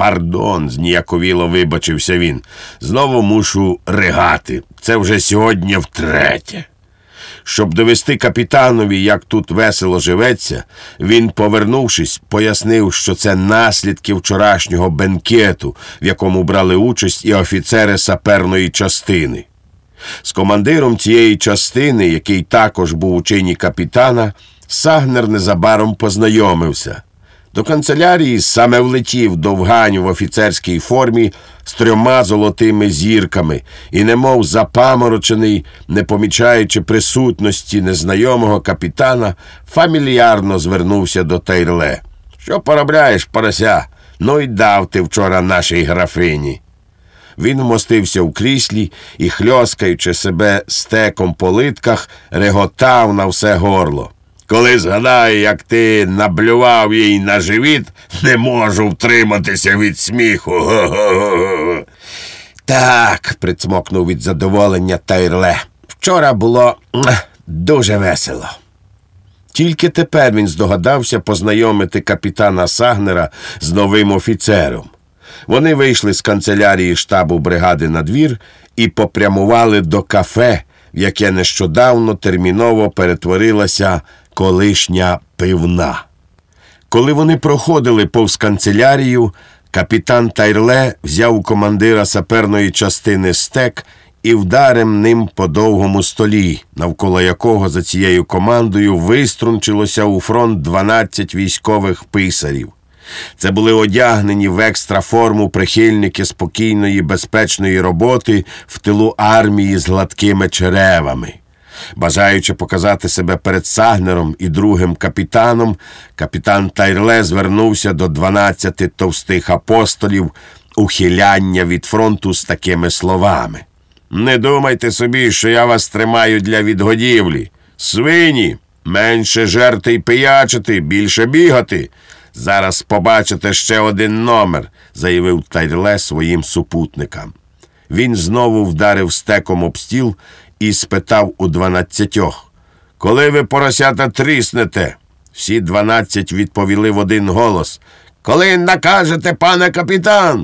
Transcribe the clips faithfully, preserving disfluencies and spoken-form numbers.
«Пардон», – зніяковіло вибачився він. «Знову мушу ригати. Це вже сьогодні втретє». Щоб довести капітанові, як тут весело живеться, він, повернувшись, пояснив, що це наслідки вчорашнього бенкету, в якому брали участь і офіцери саперної частини. З командиром цієї частини, який також був у чині капітана, Сагнер незабаром познайомився. До канцелярії саме влетів довгань в офіцерській формі з трьома золотими зірками і, немов запаморочений, не помічаючи присутності незнайомого капітана, фамільярно звернувся до Тайрле. «Що поробляєш, порося? Ну й дав ти вчора нашій графині». Він вмостився в кріслі і, хльоскаючи себе стеком по литках, реготав на все горло. «Коли згадаю, як ти наблював їй на живіт, не можу втриматися від сміху. Го-го-го-го!» «Так», – прицмокнув від задоволення Тайрле, – «вчора було дуже весело». Тільки тепер він здогадався познайомити капітана Сагнера з новим офіцером. Вони вийшли з канцелярії штабу бригади на двір і попрямували до кафе, в яке нещодавно терміново перетворилася колишня пивна. Коли вони проходили повз канцелярію, капітан Тайрле взяв у командира саперної частини стек і вдарив ним по довгому столі, навколо якого за цією командою виструнчилося у фронт дванадцять військових писарів. Це були одягнені в екстраформу прихильники спокійної, безпечної роботи в тилу армії з гладкими черевами. Бажаючи показати себе перед Сагнером і другим капітаном, капітан Тайрле звернувся до дванадцяти товстих апостолів ухиляння від фронту з такими словами. «Не думайте собі, що я вас тримаю для відгодівлі. Свині, менше жерти й пиячити, більше бігати. Зараз побачите ще один номер», – заявив Тайрле своїм супутникам. Він знову вдарив стеком об стіл і спитав у дванадцятьох: «Коли ви, поросята, тріснете?» Всі дванадцять відповіли в один голос: «Коли накажете, пане капітан!»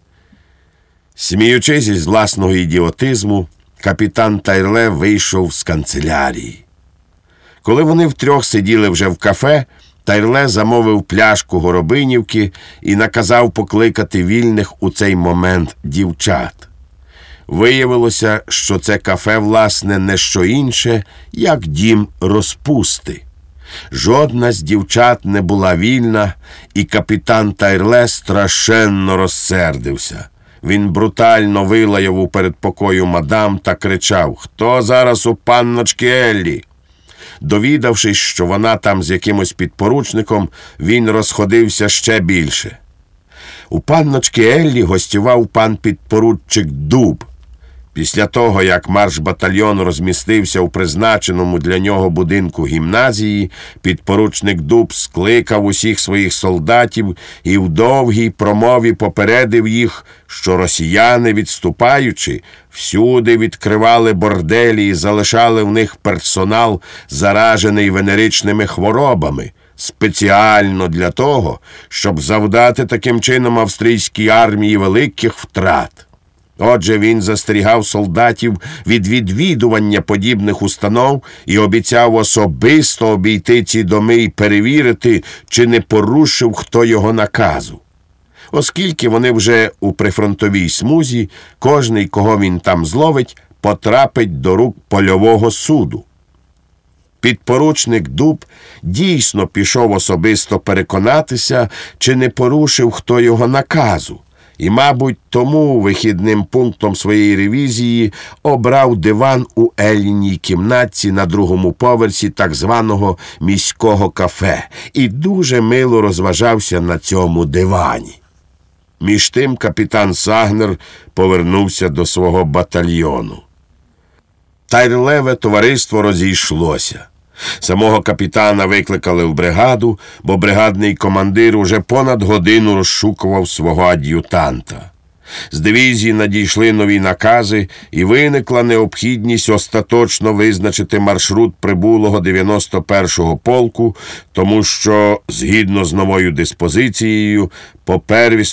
Сміючись із власного ідіотизму, капітан Тайрле вийшов з канцелярії. Коли вони втрьох сиділи вже в кафе, Тайрле замовив пляшку горобинівки і наказав покликати вільних у цей момент дівчат. Виявилося, що це кафе, власне, не що інше, як дім розпусти. Жодна з дівчат не була вільна, і капітан Тайрле страшенно розсердився. Він брутально вилаяв у передпокою мадам та кричав: «Хто зараз у панночки Еллі?» Довідавшись, що вона там з якимось підпоручником, він розходився ще більше. У панночки Еллі гостював пан підпоручик Дуб. Після того, як марш-батальйон розмістився у призначеному для нього будинку гімназії, підпоручник Дуб скликав усіх своїх солдатів і в довгій промові попередив їх, що росіяни, відступаючи, всюди відкривали борделі і залишали в них персонал, заражений венеричними хворобами, спеціально для того, щоб завдати таким чином австрійській армії великих втрат. Отже, він застерігав солдатів від відвідування подібних установ і обіцяв особисто обійти ці доми і перевірити, чи не порушив хто його наказу. Оскільки вони вже у прифронтовій смузі, кожний, кого він там зловить, потрапить до рук польового суду. Підпоручник Дуб дійсно пішов особисто переконатися, чи не порушив хто його наказу. І, мабуть, тому вихідним пунктом своєї ревізії обрав диван у Елліній кімнатці на другому поверсі так званого міського кафе і дуже мило розважався на цьому дивані. Між тим капітан Сагнер повернувся до свого батальйону. Тайрлеве товариство розійшлося. Самого капітана викликали в бригаду, бо бригадний командир уже понад годину розшукував свого ад'ютанта. З дивізії надійшли нові накази, і виникла необхідність остаточно визначити маршрут прибулого дев'яносто першого полку, тому що, згідно з новою диспозицією, по первісному